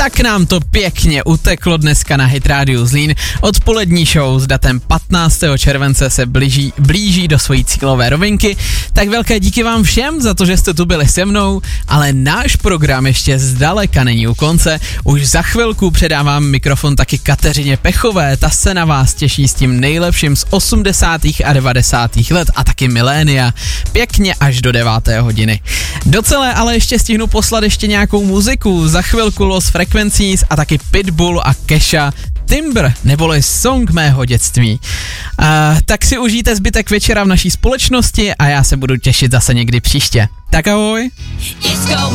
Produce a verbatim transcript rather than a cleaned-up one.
Tak nám to pěkně uteklo dneska na Hit Radio Zlín. Odpolední show s datem patnáctého července se blíží, blíží do svojí cílové rovinky. Tak velké díky vám všem za to, že jste tu byli se mnou, ale náš program ještě zdaleka není u konce. Už za chvilku předávám mikrofon taky Kateřině Pechové, ta se na vás těší s tím nejlepším z osmdesátých a devadesátých let a taky milénia. Pěkně až do deváté hodiny. Do celé ale ještě stihnu poslat ještě nějakou muziku. Za chvilku Lost Frequencies a taky Pitbull a Kesha, Timber, neboli song mého dětství. Uh, tak si užijte zbytek večera v naší společnosti a já se budu těšit zase někdy příště. Tak ahoj.